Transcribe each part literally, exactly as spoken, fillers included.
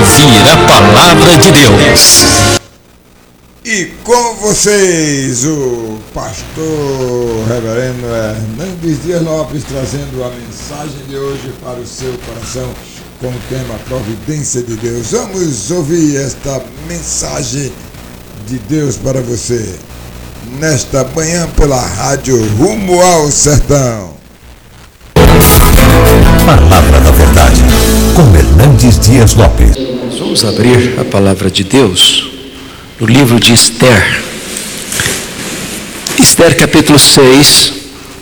ouvir a Palavra de Deus. E com vocês, o pastor reverendo Hernandes Dias Lopes, trazendo a mensagem de hoje para o seu coração com o tema Providência de Deus. Vamos ouvir esta mensagem de Deus para você nesta manhã pela rádio Rumo ao Sertão. Palavra da Verdade, com Hernandes Dias Lopes. Vamos abrir a palavra de Deus no livro de Esther. Esther capítulo seis,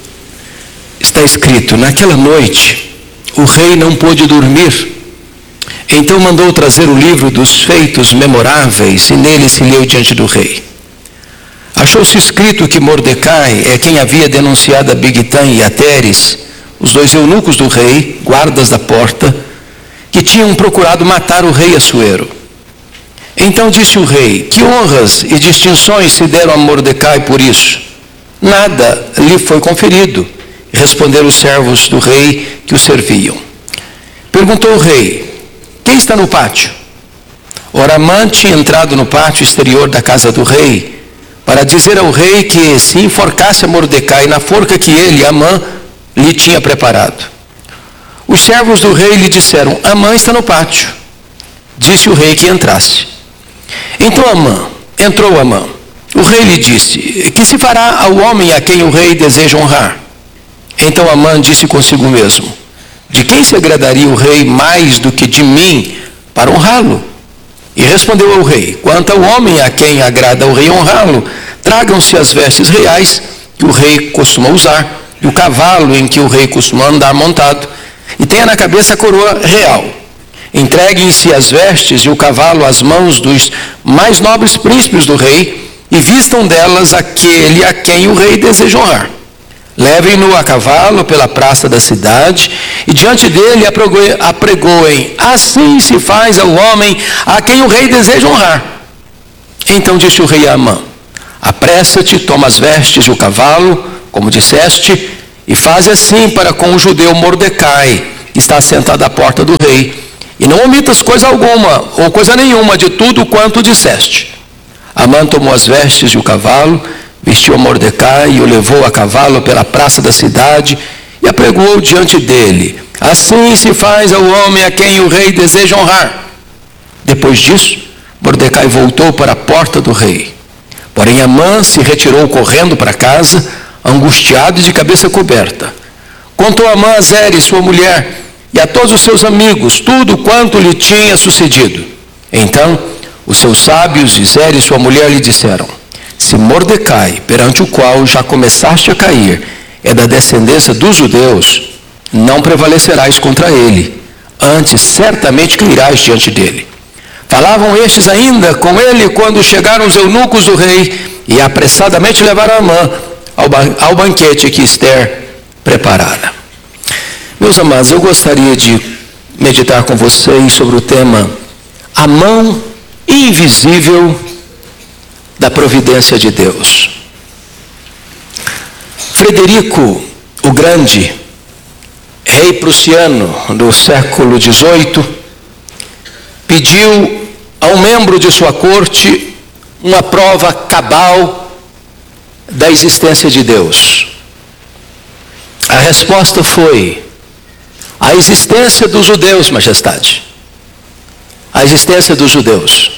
está escrito: naquela noite o rei não pôde dormir, então mandou trazer o livro dos feitos memoráveis e nele se leu diante do rei. Achou-se escrito que Mordecai é quem havia denunciado a Bigtã e a Teres, os dois eunucos do rei, guardas da porta, que tinham procurado matar o rei Assuero. Então disse o rei: que honras e distinções se deram a Mordecai por isso? Nada lhe foi conferido, responderam os servos do rei que o serviam. Perguntou o rei: quem está no pátio? Ora, Amã tinha entrado no pátio exterior da casa do rei, para dizer ao rei que se enforcasse a Mordecai na forca que ele, Amã, lhe tinha preparado. Os servos do rei lhe disseram: Amã está no pátio. Disse o rei que entrasse. Então Amã, entrou Amã. O rei lhe disse: que se fará ao homem a quem o rei deseja honrar? Então Amã disse consigo mesmo: de quem se agradaria o rei mais do que de mim para honrá-lo? E respondeu ao rei: quanto ao homem a quem agrada o rei honrá-lo, tragam-se as vestes reais que o rei costuma usar, e o cavalo em que o rei costuma andar montado, e tenha na cabeça a coroa real. Entreguem-se as vestes e o cavalo às mãos dos mais nobres príncipes do rei, e vistam delas aquele a quem o rei deseja honrar. Levem-no a cavalo pela praça da cidade, e diante dele apregoem: assim se faz ao homem a quem o rei deseja honrar. Então disse o rei a Amã: apressa-te, toma as vestes e o cavalo, como disseste, e faze assim para com o judeu Mordecai, que está sentado à porta do rei, e não omitas coisa alguma, ou coisa nenhuma de tudo quanto disseste. Amã tomou as vestes e o cavalo, vestiu a Mordecai e o levou a cavalo pela praça da cidade, e apregoou diante dele: assim se faz ao homem a quem o rei deseja honrar. Depois disso, Mordecai voltou para a porta do rei. Porém Amã se retirou correndo para casa, angustiado e de cabeça coberta. Contou Amã a Zeres, sua mulher, e a todos os seus amigos tudo quanto lhe tinha sucedido. Então os seus sábios e Zeres, sua mulher, lhe disseram: se Mordecai, perante o qual já começaste a cair, é da descendência dos judeus, não prevalecerás contra ele, antes certamente cairás diante dele. Falavam estes ainda com ele quando chegaram os eunucos do rei e apressadamente levaram Amã ao, ban- ao banquete que Esther preparara. Meus amados, eu gostaria de meditar com vocês sobre o tema a mão invisível da providência de Deus. Frederico o Grande, rei prussiano do século dezoito, pediu a um membro de sua corte uma prova cabal da existência de Deus. A resposta foi: a existência dos judeus, majestade. A existência dos judeus.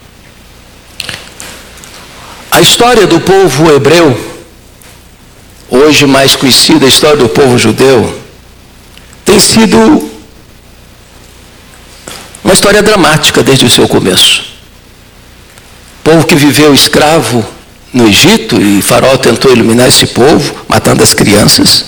A história do povo hebreu, hoje mais conhecida a história do povo judeu, tem sido uma história dramática desde o seu começo. Povo que viveu escravo no Egito, e Faraó tentou iluminar esse povo, matando as crianças.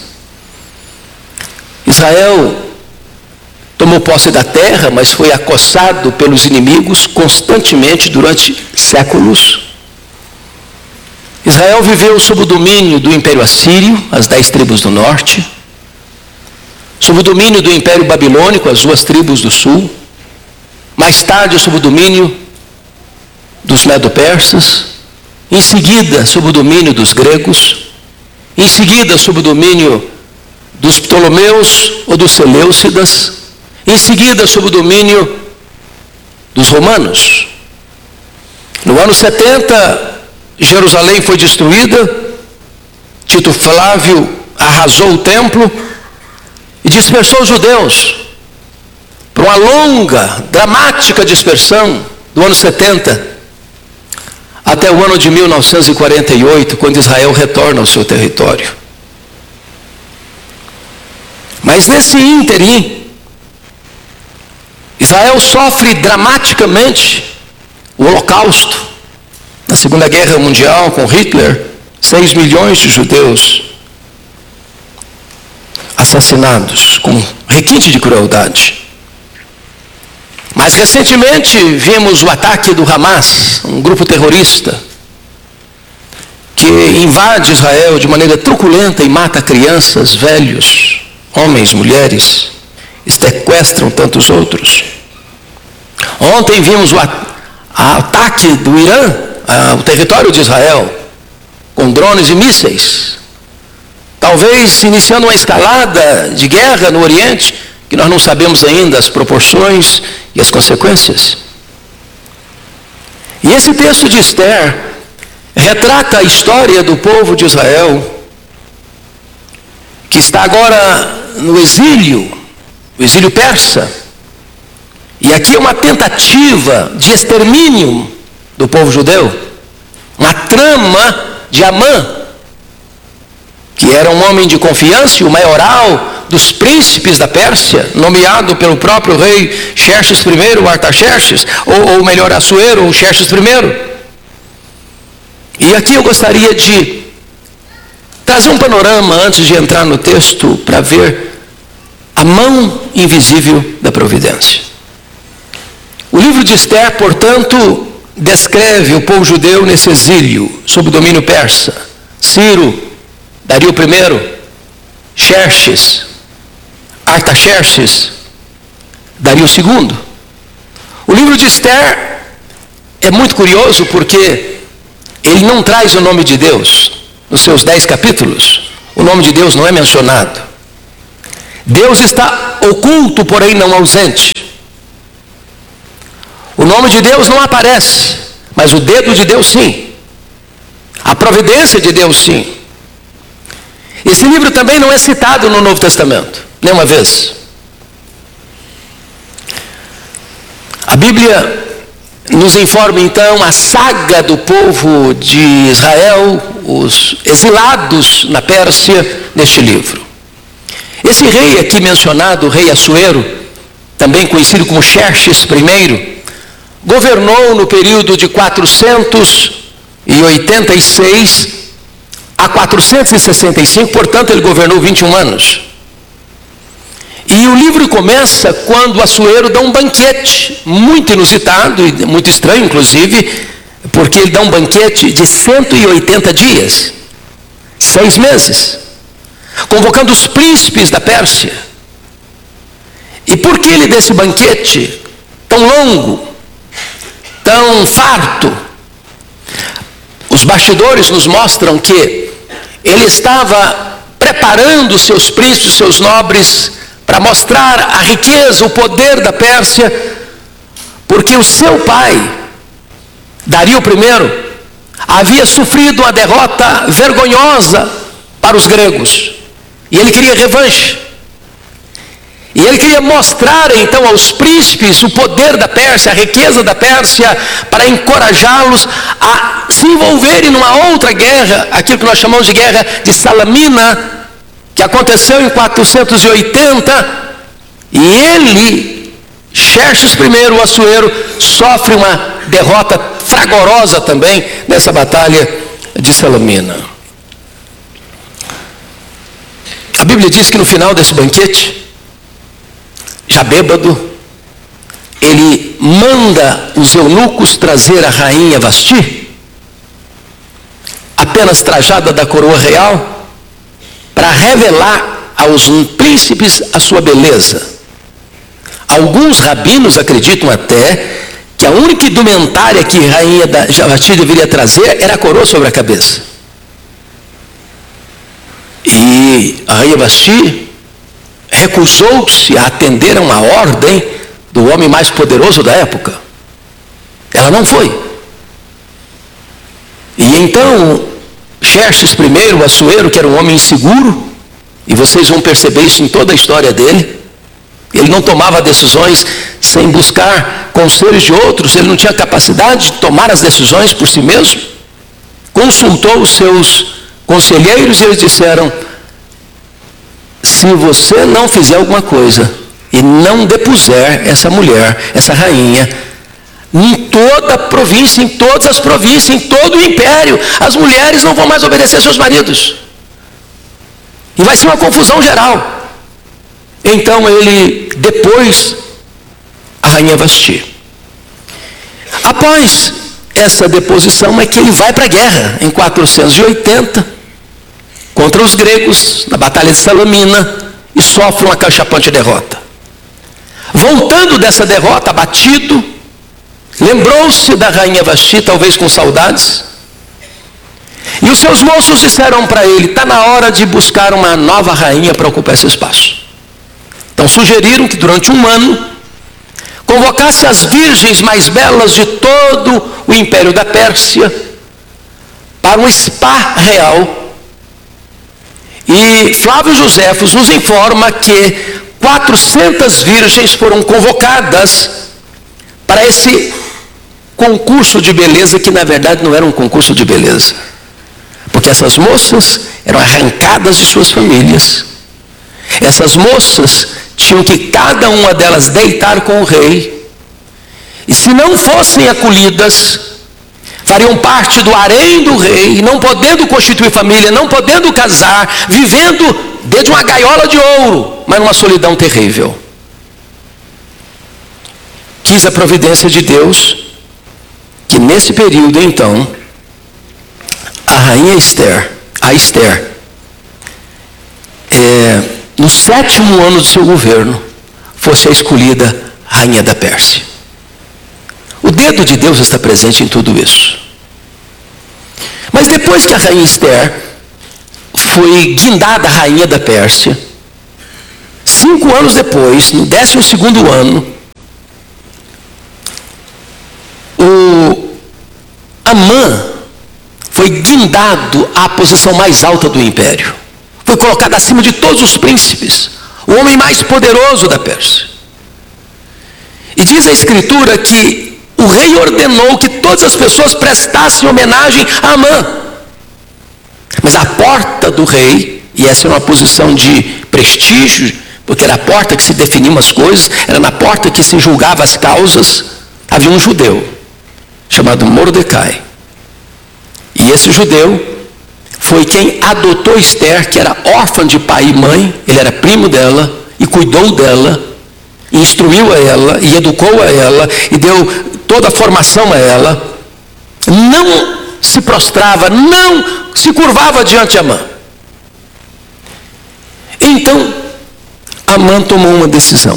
Israel tomou posse da terra, mas foi acossado pelos inimigos constantemente durante séculos. Israel viveu sob o domínio do Império Assírio, as dez tribos do norte, sob o domínio do Império Babilônico, as duas tribos do sul, mais tarde sob o domínio dos Medo-Persas, em seguida sob o domínio dos gregos, em seguida sob o domínio dos Ptolomeus ou dos Seleucidas, em seguida sob o domínio dos romanos. No ano setenta, Jerusalém foi destruída, Tito Flávio arrasou o templo e dispersou os judeus para uma longa, dramática dispersão do ano setenta até o ano de mil novecentos e quarenta e oito, quando Israel retorna ao seu território. Mas nesse ínterim, Israel sofre dramaticamente o Holocausto. Na Segunda Guerra Mundial, com Hitler, seis milhões de judeus assassinados com requinte de crueldade. Mais recentemente, vimos o ataque do Hamas, um grupo terrorista, que invade Israel de maneira truculenta e mata crianças, velhos, homens, mulheres, e sequestram tantos outros. Ontem vimos o ataque do Irã ao território de Israel, com drones e mísseis, talvez iniciando uma escalada de guerra no Oriente, que nós não sabemos ainda as proporções e as consequências. E esse texto de Esther retrata a história do povo de Israel, que está agora no exílio, o exílio persa. E aqui é uma tentativa de extermínio do povo judeu, uma trama de Amã, que era um homem de confiança e o maioral dos príncipes da Pérsia, nomeado pelo próprio rei Xerxes I, ou Artaxerxes, ou, ou melhor, Assuero, ou Xerxes I. E aqui eu gostaria de trazer um panorama antes de entrar no texto para ver a mão invisível da providência. O livro de Esther, portanto, descreve o povo judeu nesse exílio, sob o domínio persa. Ciro, Dario I, Xerxes, Artaxerxes, Dario segundo. O livro de Esther é muito curioso porque ele não traz o nome de Deus. Nos seus dez capítulos, o nome de Deus não é mencionado. Deus está oculto, porém não ausente. O nome de Deus não aparece, mas o dedo de Deus sim. A providência de Deus sim. Esse livro também não é citado no Novo Testamento, nenhuma vez. A Bíblia nos informa então a saga do povo de Israel, os exilados na Pérsia, neste livro. Esse rei aqui mencionado, o rei Assuero, também conhecido como Xerxes I, governou no período de quatrocentos e oitenta e seis a quatrocentos e sessenta e cinco, portanto ele governou vinte e um anos. E o livro começa quando Assuero dá um banquete, muito inusitado e muito estranho inclusive, porque ele dá um banquete de cento e oitenta dias, seis meses, convocando os príncipes da Pérsia. E por que ele dá esse banquete tão longo, tão farto? Os bastidores nos mostram que ele estava preparando seus príncipes, seus nobres, para mostrar a riqueza, o poder da Pérsia, porque o seu pai, Dario I, havia sofrido uma derrota vergonhosa para os gregos, e ele queria revanche. E ele queria mostrar então aos príncipes o poder da Pérsia, a riqueza da Pérsia, para encorajá-los a se envolverem numa outra guerra, aquilo que nós chamamos de guerra de Salamina, que aconteceu em quatrocentos e oitenta, e ele, Xerxes I, o Assuero, sofre uma derrota fragorosa também nessa batalha de Salamina. A Bíblia diz que no final desse banquete, já bêbado, ele manda os eunucos trazer a rainha Vasti, apenas trajada da coroa real, para revelar aos príncipes a sua beleza. Alguns rabinos acreditam até que a única indumentária que a rainha Vasti deveria trazer era a coroa sobre a cabeça. E a rainha Vasti recusou-se a atender a uma ordem do homem mais poderoso da época, Ela não foi. E então, Xerxes primeiro, o Assuero, que era um homem inseguro, e vocês vão perceber isso em toda a história dele, ele não tomava decisões sem buscar conselhos de outros, ele não tinha capacidade de tomar as decisões por si mesmo. Consultou os seus conselheiros e eles disseram: se você não fizer alguma coisa e não depuser essa mulher, essa rainha, em toda a província, em todas as províncias, em todo o império, as mulheres não vão mais obedecer seus maridos. E vai ser uma confusão geral. Então ele depôs a rainha Vasti. Após essa deposição é que ele vai para a guerra, em quatrocentos e oitenta, contra os gregos, na Batalha de Salamina, e sofre uma cachapante derrota. Voltando dessa derrota, abatido, lembrou-se da rainha Vasti, talvez com saudades, e os seus moços disseram para ele: está na hora de buscar uma nova rainha para ocupar esse espaço. Então sugeriram que durante um ano convocasse as virgens mais belas de todo o império da Pérsia para um spa real. E Flávio Joséfos nos informa que quatrocentas virgens foram convocadas para esse concurso de beleza, que na verdade não era um concurso de beleza, porque essas moças eram arrancadas de suas famílias. Essas moças tinham que cada uma delas deitar com o rei, e se não fossem acolhidas, fariam parte do harém do rei, não podendo constituir família, não podendo casar, vivendo dentro de uma gaiola de ouro, mas numa solidão terrível. Quis a providência de Deus que nesse período então a rainha Esther, a Esther, é, no sétimo ano do seu governo, fosse a escolhida rainha da Pérsia. O dedo de Deus está presente em tudo isso. Mas depois que a rainha Esther foi guindada rainha da Pérsia, cinco anos depois, no décimo segundo ano, o Amã foi guindado à posição mais alta do império. Foi colocado acima de todos os príncipes, o homem mais poderoso da Pérsia. E diz a Escritura que o rei ordenou que todas as pessoas prestassem homenagem a Amã. Mas a porta do rei, e essa era uma posição de prestígio, porque era a porta que se definiam as coisas, era na porta que se julgava as causas, havia um judeu chamado Mordecai. E esse judeu foi quem adotou Esther, que era órfã de pai e mãe. Ele era primo dela e cuidou dela, e instruiu a ela, e educou a ela, e deu toda a formação a ela. Não se prostrava, não se curvava diante de Amã. Então Amã tomou uma decisão.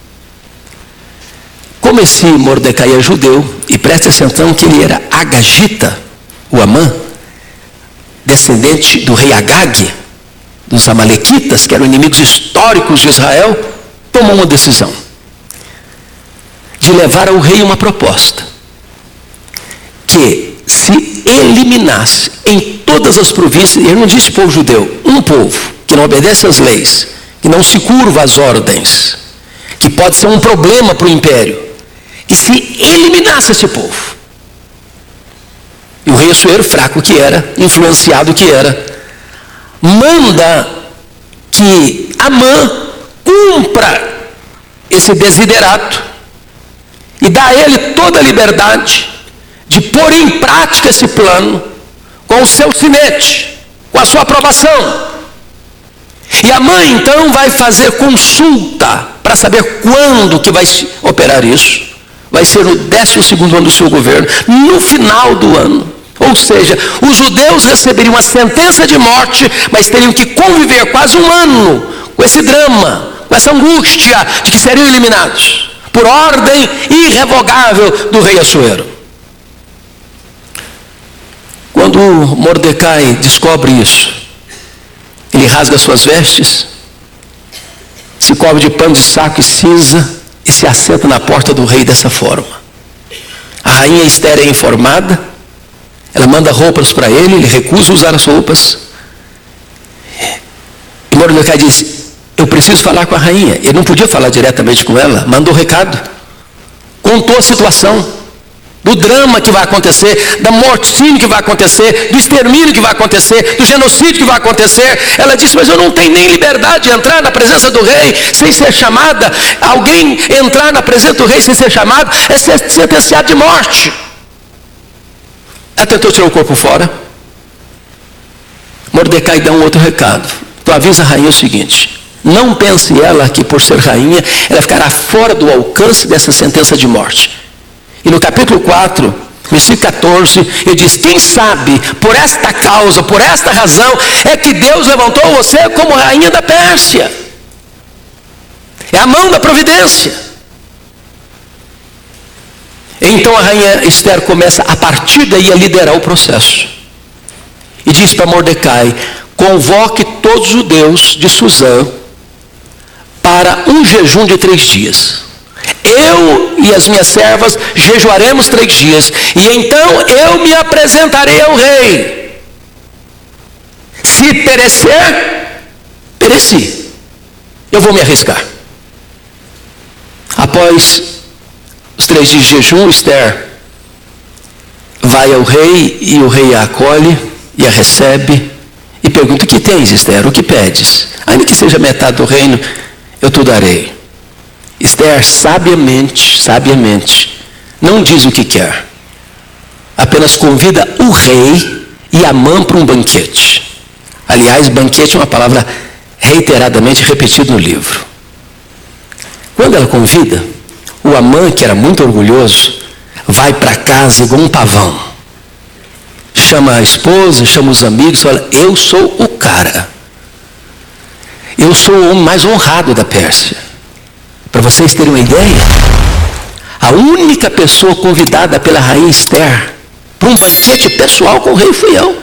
Como esse Mordecai é judeu, e preste atenção que ele era agagita, o Amã, descendente do rei Agag, dos amalequitas, que eram inimigos históricos de Israel, tomou uma decisão de levar ao rei uma proposta, que se eliminasse em todas as províncias, ele não disse povo judeu, um povo que não obedece às leis, que não se curva às ordens, que pode ser um problema para o império, que se eliminasse esse povo. E o rei Assuero, fraco que era, influenciado que era, manda que Amã cumpra esse desiderato e dá a ele toda a liberdade de pôr em prática esse plano com o seu sinete, com a sua aprovação. E Amã então vai fazer consulta para saber quando que vai operar isso. Vai ser no décimo segundo ano do seu governo, no final do ano. Ou seja, os judeus receberiam uma sentença de morte, mas teriam que conviver quase um ano com esse drama, com essa angústia de que seriam eliminados, por ordem irrevogável do rei Assuero. Quando Mordecai descobre isso, ele rasga suas vestes, se cobre de pano de saco e cinza, e se assenta na porta do rei dessa forma. A rainha Esther é informada, ela manda roupas para ele, ele recusa usar as roupas. E Mordecai diz, eu preciso falar com a rainha. Ele não podia falar diretamente com ela, mandou recado, contou a situação, do drama que vai acontecer, da morticínio que vai acontecer, do extermínio que vai acontecer, do genocídio que vai acontecer. Ela disse, mas eu não tenho nem liberdade de entrar na presença do rei sem ser chamada. Alguém entrar na presença do rei sem ser chamado é ser sentenciado de morte. Ela tentou tirar o corpo fora. Mordecai dá um outro recado. Tu avisa a rainha o seguinte, não pense ela que por ser rainha, ela ficará fora do alcance dessa sentença de morte. E no capítulo quatro, versículo catorze, ele diz, quem sabe, por esta causa, por esta razão, é que Deus levantou você como rainha da Pérsia. É a mão da providência. Então a rainha Esther começa a partir daí a liderar o processo. E diz para Mordecai, convoque todos os judeus de Suzã para um jejum de três dias. Eu e as minhas servas jejuaremos três dias, e então eu me apresentarei ao rei. Se perecer, pereci. Eu vou me arriscar. Após os três dias de jejum, Esther vai ao rei, e o rei a acolhe e a recebe, e pergunta, o que tens, Esther? O que pedes? Ainda que seja metade do reino, eu te darei. Esther sabiamente, sabiamente, não diz o que quer. Apenas convida o rei e Amã para um banquete. Aliás, banquete é uma palavra reiteradamente repetida no livro. Quando ela convida, o Amã, que era muito orgulhoso, vai para casa igual um pavão. Chama a esposa, chama os amigos, fala, eu sou o cara. Eu sou o homem mais honrado da Pérsia. Para vocês terem uma ideia, a única pessoa convidada pela rainha Esther para um banquete pessoal com o rei fui eu.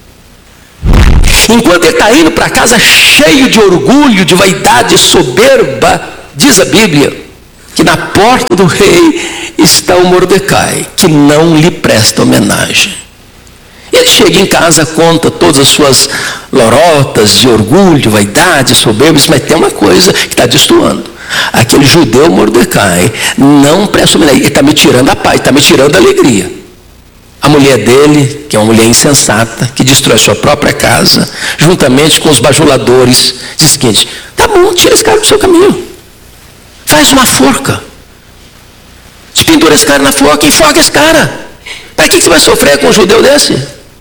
Enquanto ele está indo para casa cheio de orgulho, de vaidade, soberba, diz a Bíblia, que na porta do rei está o Mordecai, que não lhe presta homenagem. Ele chega em casa, conta todas as suas lorotas de orgulho, vaidade, soberba, mas tem uma coisa que está destoando. Aquele judeu Mordecai não presta homenagem, ele está me tirando a paz, está me tirando a alegria. A mulher dele, que é uma mulher insensata, que destrói sua própria casa, juntamente com os bajuladores, diz o seguinte, tá bom, tira esse cara do seu caminho. Faz uma forca. Despendura esse cara na forca e enforca esse cara. Para que você vai sofrer com um judeu desse?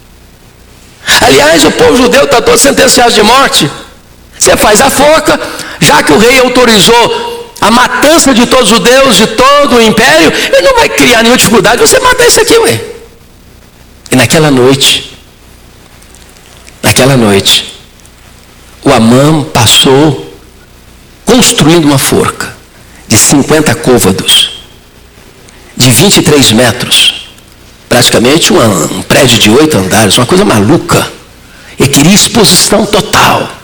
Aliás, o povo judeu está todo sentenciado de morte. Você faz a forca, já que o rei autorizou a matança de todos os judeus, de todo o império, ele não vai criar nenhuma dificuldade, você mata esse aqui, ué. E naquela noite, naquela noite, o Amã passou construindo uma forca de cinquenta côvados, de vinte e três metros, praticamente uma, um prédio de oito andares, uma coisa maluca. Ele queria exposição total.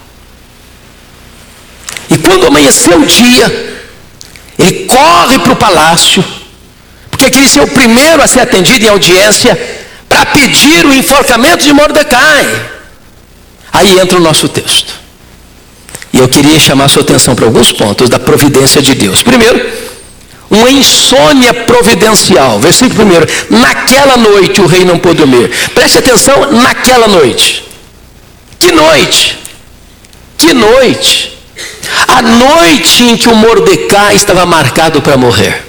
E quando amanheceu o dia, ele corre para o palácio, porque queria ser o primeiro a ser atendido em audiência, para pedir o enforcamento de Mordecai. Aí entra o nosso texto. E eu queria chamar a sua atenção para alguns pontos da providência de Deus. Primeiro, uma insônia providencial. Versículo primeiro. Naquela noite o rei não pôde dormir. Preste atenção, naquela noite. Que noite? Que noite? A noite em que o Mordecai estava marcado para morrer.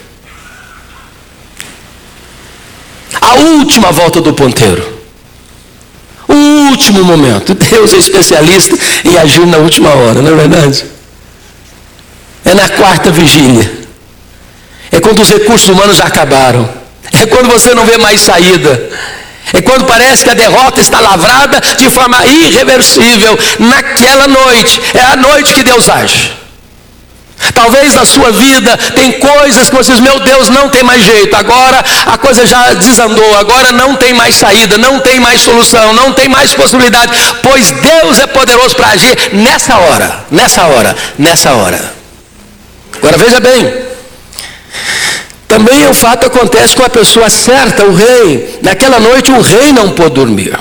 A última volta do ponteiro. O último momento. Deus é especialista em agir na última hora, não é verdade? É na quarta vigília. É quando os recursos humanos já acabaram. É quando você não vê mais saída. É quando parece que a derrota está lavrada de forma irreversível. Naquela noite, é a noite que Deus age. Talvez na sua vida tem coisas que vocês, meu Deus, não tem mais jeito. Agora a coisa já desandou. Agora não tem mais saída, não tem mais solução, não tem mais possibilidade. Pois Deus é poderoso para agir nessa hora, nessa hora, nessa hora. Agora veja bem. Também o fato acontece com a pessoa certa, o rei. Naquela noite o rei não pôde dormir.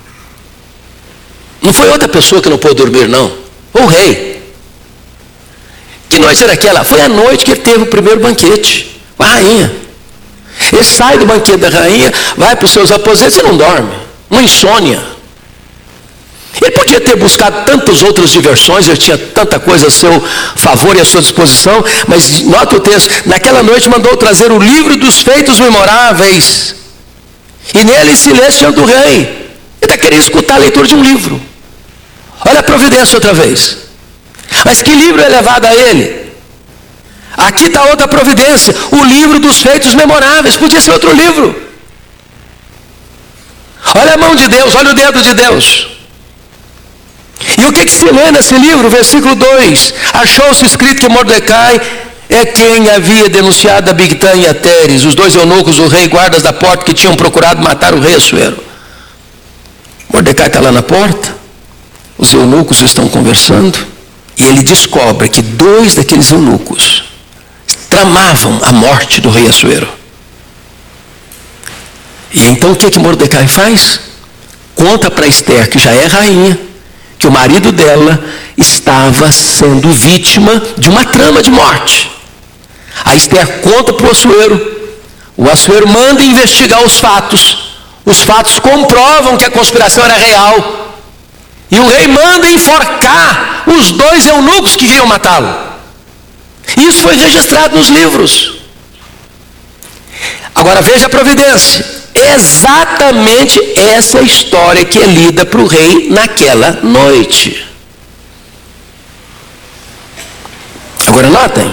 Não foi outra pessoa que não pôde dormir, não. O rei. Que noite era aquela? Foi a noite que ele teve o primeiro banquete com a rainha. Ele sai do banquete da rainha, vai para os seus aposentos e não dorme. Uma insônia. Ele podia ter buscado tantas outras diversões, ele tinha tanta coisa a seu favor e à sua disposição, mas nota o texto, naquela noite mandou trazer o livro dos feitos memoráveis, e nele silêncio do rei. Ele está querendo escutar a leitura de um livro. Olha a providência outra vez. Mas que livro é levado a ele? Aqui está outra providência, o livro dos feitos memoráveis. Podia ser outro livro. Olha a mão de Deus, olha o dedo de Deus. E o que, que se lê nesse livro? Versículo dois. Achou-se escrito que Mordecai é quem havia denunciado a Bigtã e a Teres, os dois eunucos do rei, guardas da porta, que tinham procurado matar o rei Assuero. Mordecai está lá na porta, os eunucos estão conversando, e ele descobre que dois daqueles eunucos tramavam a morte do rei Assuero. E então o que, que Mordecai faz? Conta para Esther, que já é rainha, que o marido dela estava sendo vítima de uma trama de morte. A Esther conta para o Assuero. O Assuero manda investigar os fatos. Os fatos comprovam que a conspiração era real. E o rei manda enforcar os dois eunucos que vinham matá-lo. Isso foi registrado nos livros. Agora veja a providência. Exatamente essa história que é lida para o rei naquela noite. Agora notem.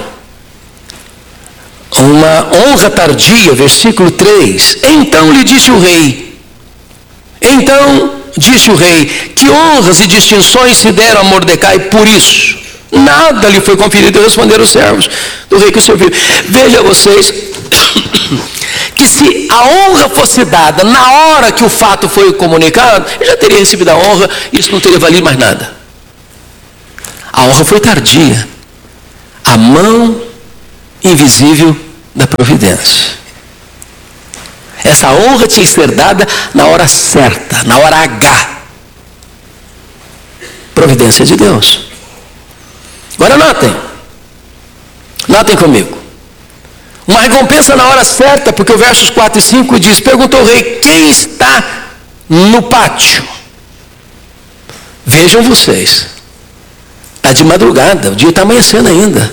Uma honra tardia, versículo três. Então lhe disse o rei. Então disse o rei, que honras e distinções se deram a Mordecai por isso? Nada lhe foi conferido, responderam os servos do rei que o serviu. Veja vocês, que se a honra fosse dada na hora que o fato foi comunicado, ele já teria recebido a honra, e isso não teria valido mais nada. A honra foi tardia. A mão invisível da providência. Essa honra tinha que ser dada na hora certa, na hora H. Providência de Deus. Agora notem. Notem comigo. Uma recompensa na hora certa, porque o versos quatro e cinco diz, perguntou o rei, quem está no pátio? Vejam vocês. Está de madrugada, o dia está amanhecendo ainda.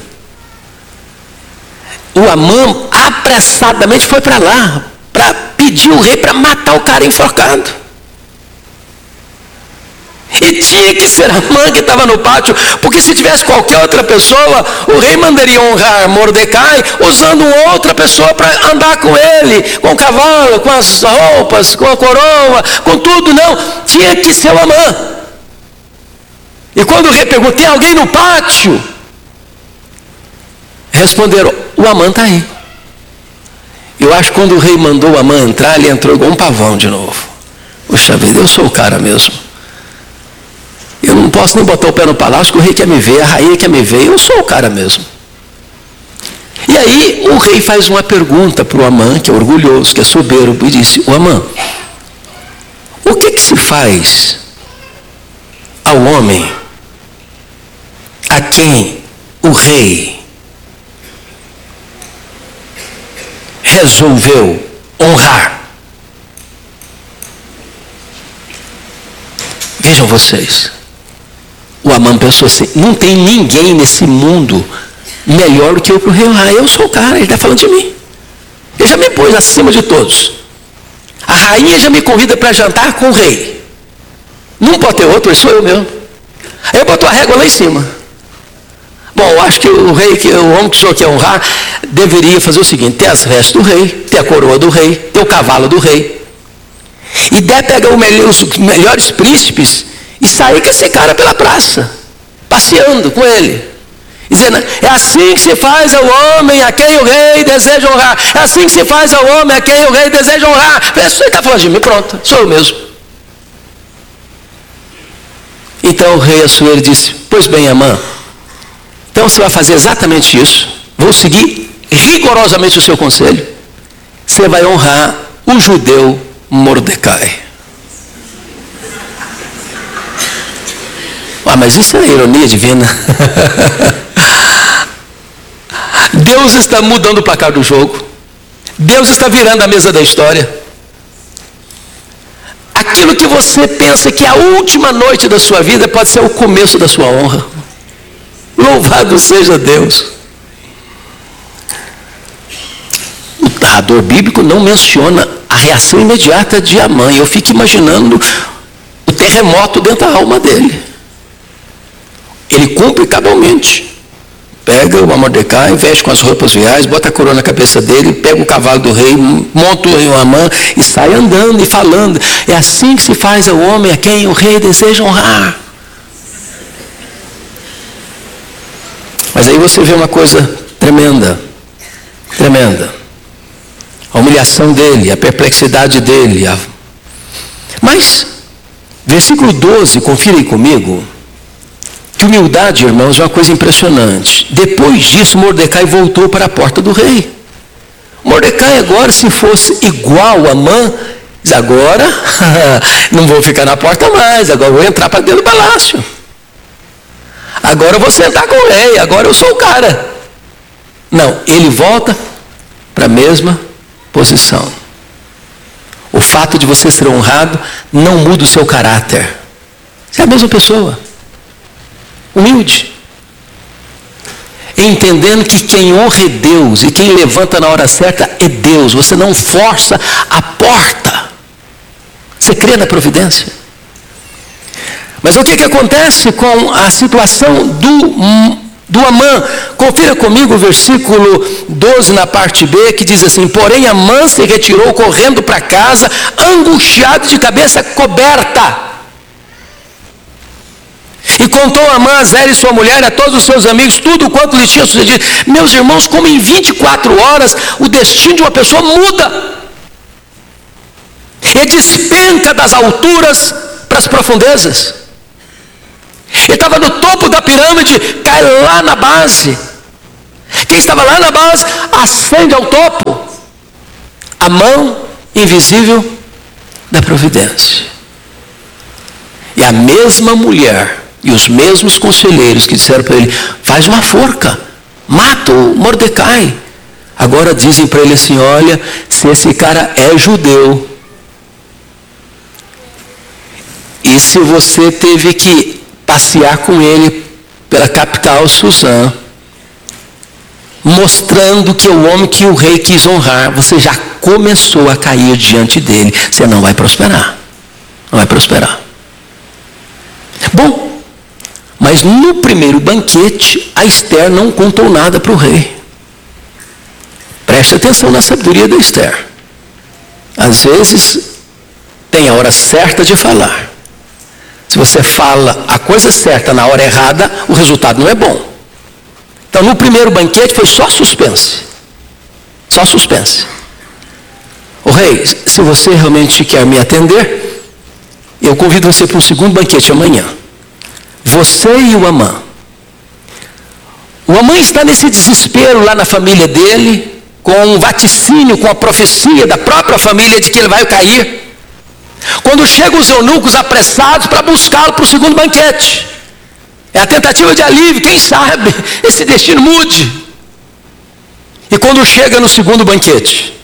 O Amã apressadamente foi para lá, para pedir o rei para matar o cara enforcado. E tinha que ser Amã que estava no pátio, porque se tivesse qualquer outra pessoa, o rei mandaria honrar Mordecai usando outra pessoa para andar com ele, com o cavalo, com as roupas, com a coroa, com tudo. Não, tinha que ser o Amã. E quando o rei perguntou, tem alguém no pátio? Responderam, o Amã está aí. Eu acho que quando o rei mandou o Amã entrar, ele entrou igual um pavão de novo. Poxa vida, eu sou o cara mesmo. Eu não posso nem botar o pé no palácio, que o rei quer me ver, a rainha quer me ver, eu sou o cara mesmo. E aí o rei faz uma pergunta para o Amã, que é orgulhoso, que é soberbo, e disse, o Amã, o que que se faz ao homem a quem o rei resolveu honrar? Vejam vocês. O Amã pensou assim, não tem ninguém nesse mundo melhor do que eu para o rei honrar. Eu sou o cara, ele está falando de mim. Ele já me pôs acima de todos. A rainha já me convida para jantar com o rei. Não pode ter outro, sou eu mesmo. Aí eu botou a régua lá em cima. Bom, eu acho que o rei, que o homem que o senhor quer honrar, deveria fazer o seguinte, ter as vestes do rei, ter a coroa do rei, ter o cavalo do rei. E deve pegar os melhores príncipes e sair com esse cara pela praça, passeando com ele, dizendo, é assim que se faz ao homem a quem o rei deseja honrar, é assim que se faz ao homem a quem o rei deseja honrar. Você está falando de mim, pronto, sou eu mesmo. Então o rei Assuero disse, pois bem, Amã, então você vai fazer exatamente isso, vou seguir rigorosamente o seu conselho, você vai honrar o judeu Mordecai. Ah, mas isso é ironia divina. Deus está mudando o placar do jogo. Deus está virando a mesa da história. Aquilo que você pensa que é a última noite da sua vida pode ser o começo da sua honra. Louvado seja Deus. O narrador bíblico não menciona a reação imediata de Amã. Eu fico imaginando o terremoto dentro da alma dele. Ele cumpre cabalmente. Pega o Mordecai, veste com as roupas reais, bota a coroa na cabeça dele, pega o cavalo do rei, monta o rei Amã e sai andando e falando. É assim que se faz ao homem a quem o rei deseja honrar. Mas aí você vê uma coisa tremenda, tremenda. A humilhação dele, a perplexidade dele. A... Mas, versículo doze, confira aí comigo. Que humildade, irmãos, é uma coisa impressionante. Depois disso, Mordecai voltou para a porta do rei. Mordecai agora, se fosse igual a Amã, diz, agora não vou ficar na porta mais, agora vou entrar para dentro do palácio. Agora eu vou sentar com o rei, agora eu sou o cara. Não, ele volta para a mesma posição. O fato de você ser honrado não muda o seu caráter. Você é a mesma pessoa. Humilde. Entendendo que quem honra é Deus e quem levanta na hora certa é Deus. Você não força a porta. Você crê na providência. Mas o que, que acontece com a situação do, do Amã? Confira comigo o versículo doze na parte B, que diz assim: porém Amã se retirou correndo para casa, angustiado de cabeça coberta. E contou Amã a Zera e sua mulher, a todos os seus amigos, tudo quanto lhe tinha sucedido. Meus irmãos, como em vinte e quatro horas o destino de uma pessoa muda. Ele despenca das alturas para as profundezas. Ele estava no topo da pirâmide, cai lá na base. Quem estava lá na base, ascende ao topo. A mão invisível da providência. E a mesma mulher e os mesmos conselheiros que disseram para ele, faz uma forca, mata o Mordecai. Agora dizem para ele assim, olha, se esse cara é judeu, e se você teve que passear com ele pela capital Suzã, mostrando que é o homem que o rei quis honrar, você já começou a cair diante dele, você não vai prosperar, não vai prosperar. Bom, mas no primeiro banquete, a Esther não contou nada para o rei. Preste atenção na sabedoria da Esther. Às vezes, tem a hora certa de falar. Se você fala a coisa certa na hora errada, o resultado não é bom. Então, no primeiro banquete, foi só suspense. Só suspense. O rei, se você realmente quer me atender, eu convido você para um segundo banquete amanhã. Você e o Amã. O Amã está nesse desespero lá na família dele, com um vaticínio, com a profecia da própria família de que ele vai cair. Quando chegam os eunucos apressados para buscá-lo para o segundo banquete. É a tentativa de alívio, quem sabe esse destino mude. E quando chega no segundo banquete,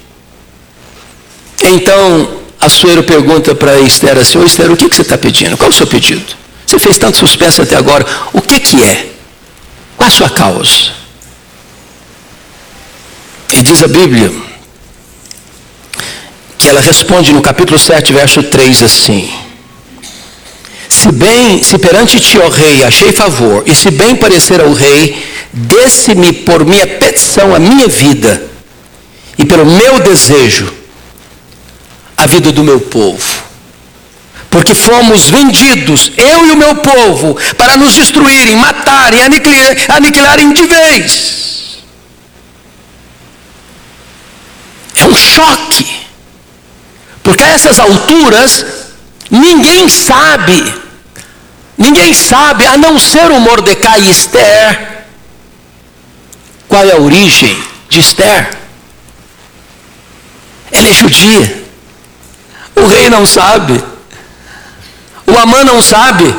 então Assuero pergunta para Esther assim, ô Esther, o que, que você está pedindo? Qual é o seu pedido? Você fez tanto suspense até agora, o que que é? Qual a sua causa? E diz a Bíblia, que ela responde no capítulo sete, verso três assim, se bem, se perante ti, ó rei, achei favor, e se bem parecer ao rei, desse-me por minha petição a minha vida, e pelo meu desejo, a vida do meu povo. Porque fomos vendidos, eu e o meu povo, para nos destruírem, matarem, aniquilar, aniquilarem de vez. É um choque. Porque a essas alturas, ninguém sabe, ninguém sabe, a não ser o Mordecai e Esther, qual é a origem de Esther. Ela é judia. O rei não sabe. O Amã não sabe.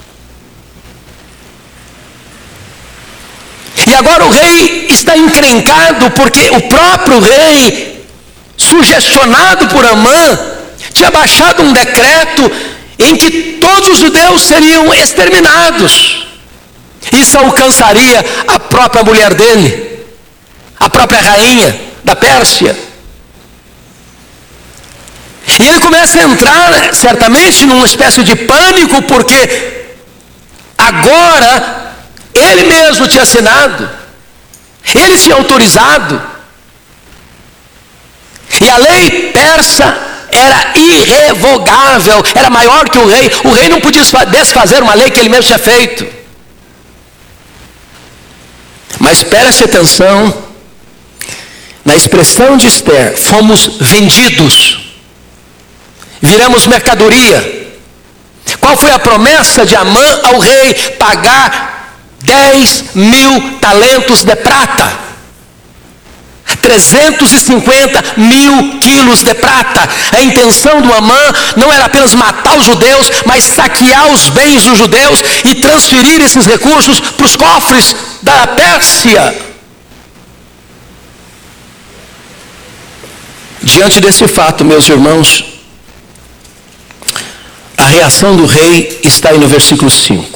E agora o rei está encrencado porque o próprio rei, sugestionado por Amã, tinha baixado um decreto em que todos os judeus seriam exterminados. Isso alcançaria a própria mulher dele, a própria rainha da Pérsia. E ele começa a entrar, certamente, numa espécie de pânico, porque agora ele mesmo tinha assinado, ele tinha autorizado, e a lei persa era irrevogável, era maior que o rei. O rei não podia desfazer uma lei que ele mesmo tinha feito. Mas preste atenção na expressão de Esther: fomos vendidos, viramos mercadoria. Qual foi a promessa de Amã ao rei? Pagar dez mil talentos de prata, trezentos e cinquenta mil quilos de prata. A intenção do Amã não era apenas matar os judeus, mas saquear os bens dos judeus e transferir esses recursos para os cofres da Pérsia. Diante desse fato, meus irmãos, a reação do rei está aí no versículo cinco.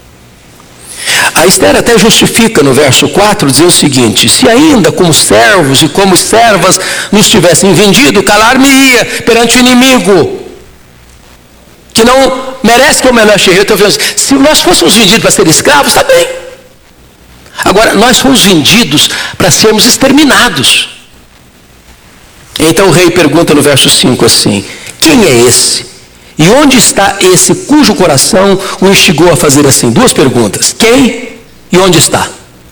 A Esther até justifica no verso quatro, dizer o seguinte: se ainda como servos e como servas nos tivessem vendido, calar-me-ia perante o inimigo, que não merece que eu me aleje. Eu estou vendo, se nós fôssemos vendidos para ser escravos, está bem. Agora, nós fomos vendidos para sermos exterminados. Então o rei pergunta no verso cinco assim: quem é esse? E onde está esse cujo coração o instigou a fazer assim? Duas perguntas: quem e onde está?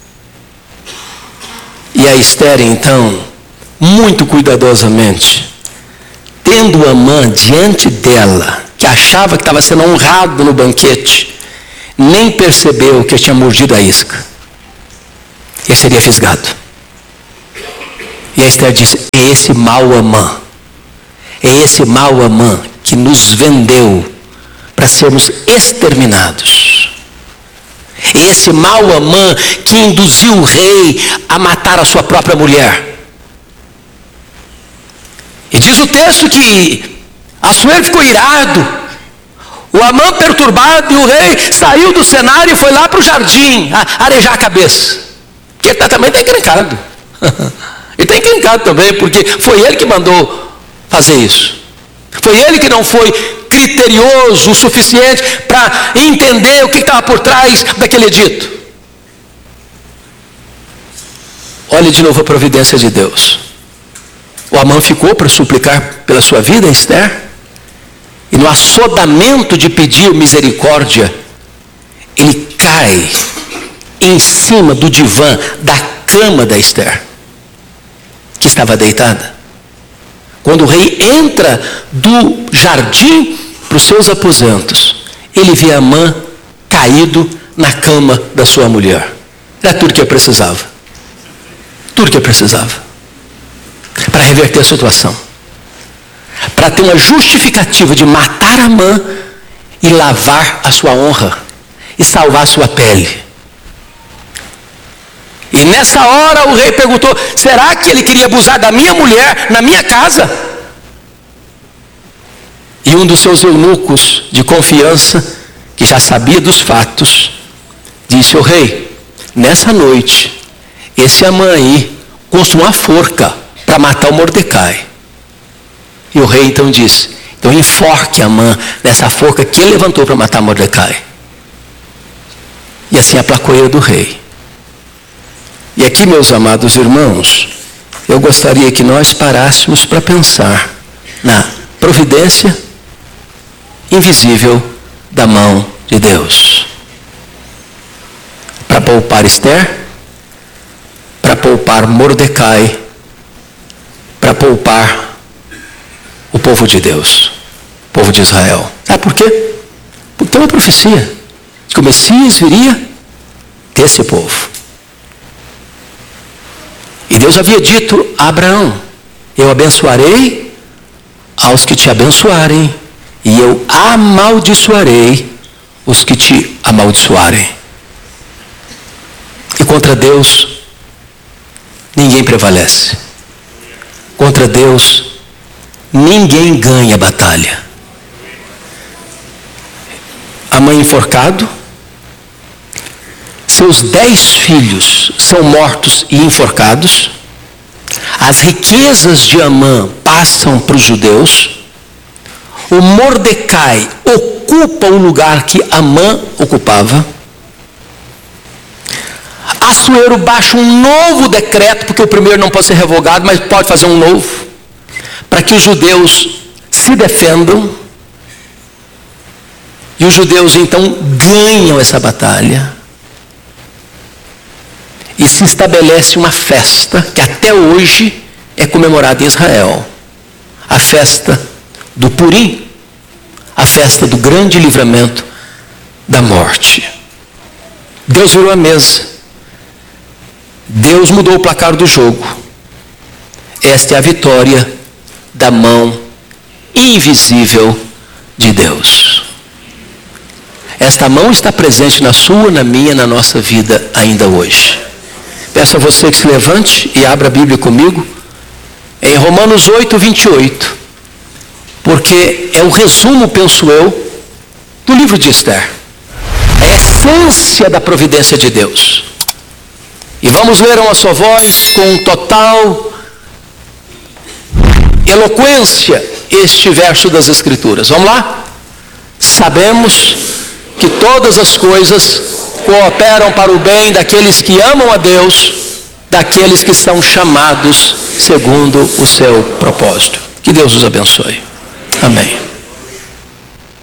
E a Esther, então, muito cuidadosamente, tendo Amã diante dela, que achava que estava sendo honrado no banquete, nem percebeu que tinha mordido a isca. Ele seria fisgado. E a Esther disse: é esse mau Amã, é esse mau Amã que nos vendeu para sermos exterminados. É esse mau Amã que induziu o rei a matar a sua própria mulher. E diz o texto que Assuero ficou irado, o Amã perturbado, e o rei saiu do cenário e foi lá para o jardim a arejar a cabeça. Porque ele também está encrencado. Ele está encrencado também, porque foi ele que mandou fazer isso. Foi ele que não foi criterioso o suficiente para entender o que estava por trás daquele edito. Olhe de novo a providência de Deus. O Amã ficou para suplicar pela sua vida, Esther, e no assodamento de pedir misericórdia, ele cai em cima do divã da cama da Esther, que estava deitada. Quando o rei entra do jardim para os seus aposentos, ele vê Amã caído na cama da sua mulher. Era tudo que ele precisava. Tudo que ele precisava. Para reverter a situação. Para ter uma justificativa de matar Amã e lavar a sua honra e salvar a sua pele. E nessa hora o rei perguntou: será que ele queria abusar da minha mulher na minha casa? E um dos seus eunucos de confiança, que já sabia dos fatos, disse ao rei: nessa noite, esse Amã aí construiu uma forca para matar o Mordecai. E o rei então disse: então enforque Amã nessa forca que ele levantou para matar Mordecai. E assim aplacou a ira do rei. E aqui, meus amados irmãos, eu gostaria que nós parássemos para pensar na providência invisível da mão de Deus. Para poupar Esther, para poupar Mordecai, para poupar o povo de Deus, o povo de Israel. Sabe por quê? Porque tem uma profecia de que o Messias viria desse povo. E Deus Deus havia dito a Abraão: eu abençoarei aos que te abençoarem, e eu amaldiçoarei os que te amaldiçoarem. E contra Deus, ninguém prevalece. Contra Deus, ninguém ganha a batalha. A mãe enforcado, seus dez filhos são mortos e enforcados, as riquezas de Amã passam para os judeus, o Mordecai ocupa o lugar que Amã ocupava, Assuero baixa um novo decreto, porque o primeiro não pode ser revogado, mas pode fazer um novo, para que os judeus se defendam, e os judeus então ganham essa batalha, e se estabelece uma festa, que até hoje é comemorada em Israel, a festa do Purim, a festa do grande livramento da morte. Deus virou a mesa, Deus mudou o placar do jogo. Esta é a vitória da mão invisível de Deus. Esta mão está presente na sua, na minha, na nossa vida ainda hoje. Peço a você que se levante e abra a Bíblia comigo em Romanos oito, vinte e oito, porque é o resumo, penso eu, do livro de Esther, a essência da providência de Deus. E vamos ler a uma só voz, com total eloquência, este verso das Escrituras. Vamos lá? Sabemos que todas as coisas cooperam para o bem daqueles que amam a Deus, daqueles que são chamados segundo o seu propósito. Que Deus os abençoe. Amém.